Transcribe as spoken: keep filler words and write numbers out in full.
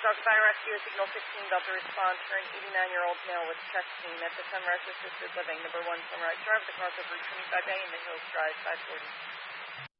Delta Fire Rescue, Signal sixteen, Delta response for an eighty-nine-year-old male with chest pain at the Sunrise Assisted Living, number one Sunrise Drive, the crossover Route twenty-five A in the Hills Drive, five forty.